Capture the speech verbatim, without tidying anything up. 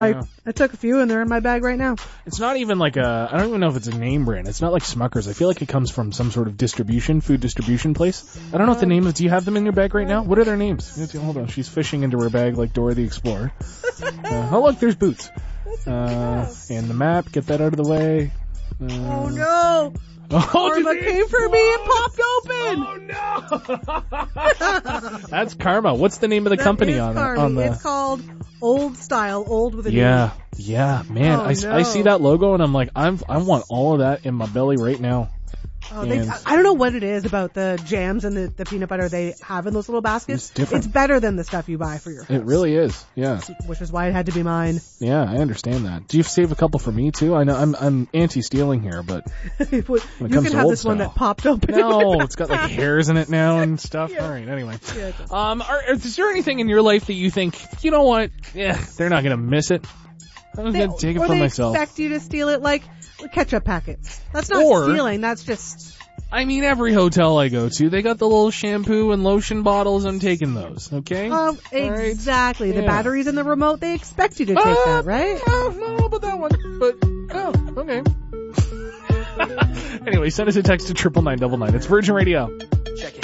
I, Yeah. I took a few and they're in my bag right now. It's not even like a, I don't even know if it's a name brand. It's not like Smucker's. I feel like it comes from some sort of distribution, food distribution place. I don't know what the name is. Do you have them in your bag right now? What are their names? Hold on. She's fishing into her bag like Dora the Explorer. Uh, oh, look, there's Boots. Uh, and the map. Get that out of the way. Uh, Oh no! Oh, Karma did came for me and popped open! Oh, no! That's Karma. What's the name of the That company is on, Karma. on the... It's called Old Style, old with a Yeah, yeah, man. Oh, I, s- no. I see that logo and I'm like, I'm, I want all of that in my belly right now. Oh, they, And- I don't know what it is about the jams and the, the peanut butter they have in those little baskets. It's different. It's better than the stuff you buy for your house. It really is. Yeah. Which is why it had to be mine. Yeah, I understand that. Do you save a couple for me too? I know I'm I'm anti-stealing here, but you comes can to have old this one style. that popped open. no, it's got like hairs in it now and stuff. Yeah. All right, anyway. Yeah, it does. Um, are, is there anything in your life that you think, you know what? Yeah, they're not gonna miss it. I'm They- gonna take it or for they myself. expect you to steal it like ketchup packets. That's not Or- stealing. That's just. I mean, every hotel I go to, they got the little shampoo and lotion bottles. I'm taking those. Okay. Um, All right. exactly. The Yeah. batteries in the remote, they expect you to take Uh, that, right? Oh, no, no, but that one. But, oh, okay. Anyway, send us a text to triple nine double nine. It's Virgin Radio.